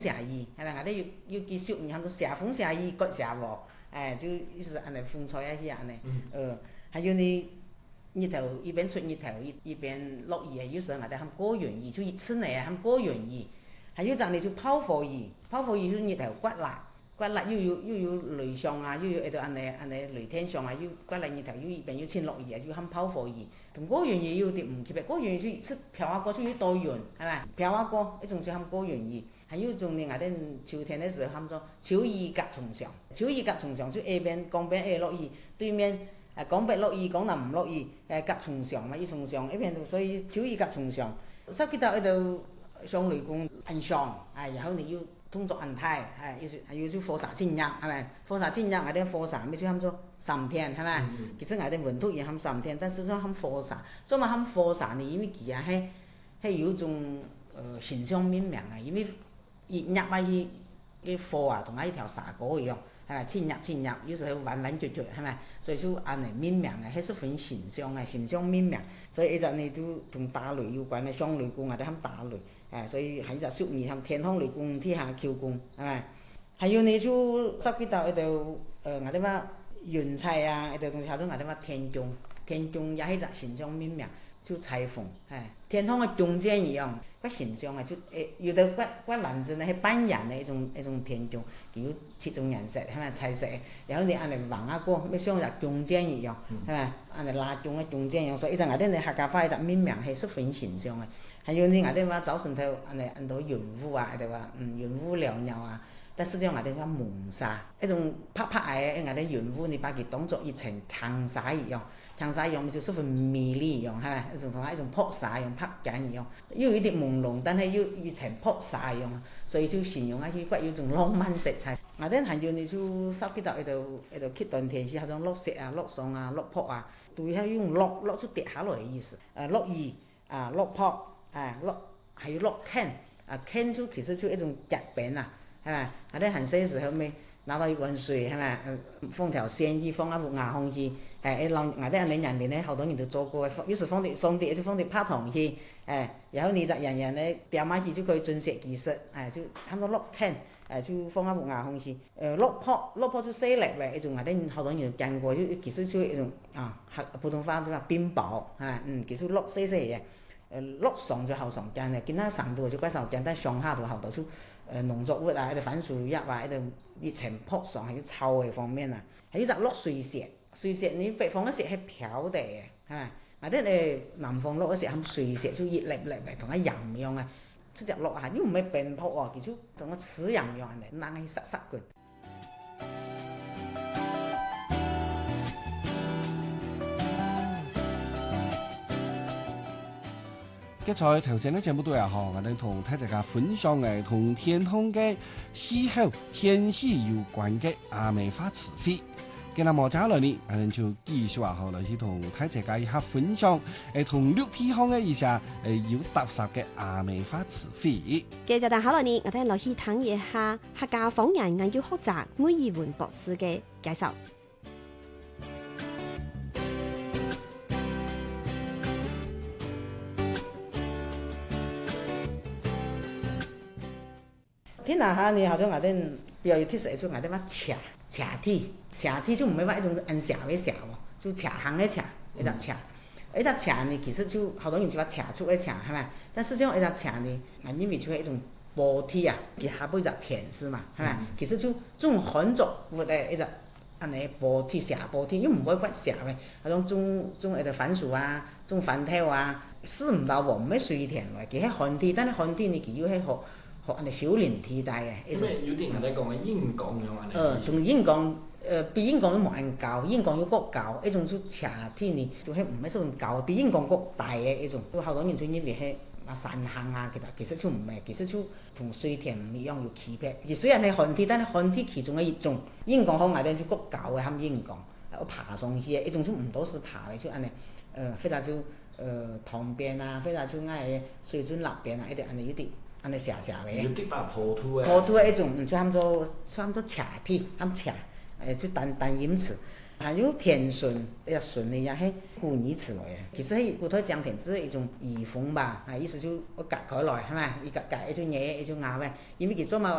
下雨，係咪？我哋要繼續，他們下風下雨割下雨，就意思安尼風吹一下安尼。還有呢日頭一邊出日頭一邊落雨，有時候我哋喊過完雨，就一次嚟喊過完雨。還有陣呢就拋火雨，拋火雨就日頭刮辣又有雷上啊，又有喺度安尼雷天上啊，又刮辣日頭又一邊又千落雨啊，就喊拋火雨。同過完雨有啲唔同嘅，過完雨就一次飄下過，就有多遠，係咪？飄下過，一種就喊過完雨。還有種呢，我哋秋天的時候喊做秋雨夾重上，秋雨夾重上就下邊江邊下落雨，對面江北落雨，江南唔落雨，夾重上嘛，一重上一邊度，所以秋雨夾重上。十幾道喺度上雷公安上，然後你要動作安泰，還有就火灑進入，係咪？火灑進入，我哋火灑咪就喊做3天，係咪？其實我哋文土也喊3天，但是說喊火灑，做乜喊火灑呢？因為佢啊係有種形象面貌啊，因為一入啊去火啊，同一條砂鍋一樣，係咪？進入，有時候彎彎曲曲，係咪？所以就安尼面貌啊，係十分形象啊，形象面貌。所以一隻呢都同打雷有關嘅，上雷公我哋喊打雷，所以係一隻俗語喊天空雷公，地下轎公，係咪？還有呢就十幾道喺度我哋話雲彩啊，喺度仲叫做我哋話天宮也係一隻形象面貌。就彩虹，天空嘅中間一樣，個形象啊，就有的個藍色呢係斑斕的一種天宮，佢有7種顏色，係咪彩色？然後你按嚟橫下過，咪像隻中間一樣，係咪？按嚟拉中嘅中間一樣，所以一隻我哋呢客家話一隻面貌係十分形象嘅。還有呢我哋話早晨頭按嚟按到雲霧啊，喺度話雲霧裊裊啊，但實際上我哋叫蒙沙，一種拍拍嘅我哋雲霧，你把佢當作一層長沙一樣。長沙一樣就十分美麗一樣，係咪？一種同一種撲沙一樣拍緊一樣，又有啲朦朧，但係又一層撲沙一樣，所以就形容啊，佢骨有種浪漫色彩。我哋還有呢就十幾道喺度揭斷天時，嗰種落雪啊、落霜啊、落雹啊，都係用落就跌下來嘅意思。落雨啊、落雹落還有落坑坑就其實就一種夾餅啊，係咪？我哋很細時候咪拿到一碗水，係咪？放條線去，放喺木牙空去。我哋安尼人哋呢，好多人都做過，有時放啲鬆啲，就放啲拍糖去，然後你就人呢掉埋去就可以盡寫技術，就差唔多落坑，就放喺木牙空去。落坡就細粒嘅，一種我哋好多人見過，就其實就一種普通話就話冰雹，其實落細細嘅，落上就好常見嘅，見到上度就怪少見，但上下度好多就農作物啊，喺度番薯葉啊，喺度熱情撲上係要臭嘅方面啊，係一隻落水石。水石你北方嗰時係漂地嘅，係咪？或者你南方落嗰時喊水石就熱粒粒嘅，同一樣樣嘅，即隻落下又唔係冰雹喎，佢就同個刺樣樣嘅，冷氣濕濕嘅。 剛才頭先嘅節目都有我哋同大家分享嘅同天空嘅氣候天氣有關嘅阿美花詞彙。今日冇trả lời呢，我哋就繼續後來去同大家一下分享，同陸地方嘅一下有特色嘅阿美花詞彙。 繼續但後來呢，我哋落去聽一下客家方言研究學者梅艷文博士嘅介紹。 天下下呢，好像我哋比較有特色就我哋話茶體。茶體就唔係話一種按茶嘅茶喎，就茶行嘅茶，一隻茶。一隻茶呢，其實就好多人就話茶出嘅茶，係咪？但實際上一隻茶呢，我認為就係一種菩提啊，佢下邊一隻田絲嘛，係咪？其實就種很作物嘅一隻安尼菩提茶菩提，又唔會骨茶嘅，嗰種一隻番薯啊，種番頭啊，絲唔到喎，唔係水田喎，佢係旱地，但係旱地呢，佢要係學安尼小林替代嘅。 咁有啲人哋講嘅燕港咁啊？ 同燕港。比燕港都冇人教，燕港要國教，一種就茶體呢，就係唔係說教，比燕港國大嘅一種，有好多人就認為係山行啊，其實就唔係，其實就同水田唔一樣有區別。而雖然係旱地，但係旱地其中嘅一種，燕港好捱得就國教嘅，喊燕港，爬上去嘅一種就唔多是爬嘅，就安尼，或者就塘邊啊，或者就嗌水準立邊啊，一啲安尼有啲安尼斜斜嘅。 有啲把坡土嘅。 坡土嘅一種，就喊做茶體，喊茶。就單音詞， 还有甜笋，笋的也是古语出来的。其实係古代江田子的一種移風吧，意思就我隔開來係咪？伊隔一就熱一就硬呗，因為佢做嘛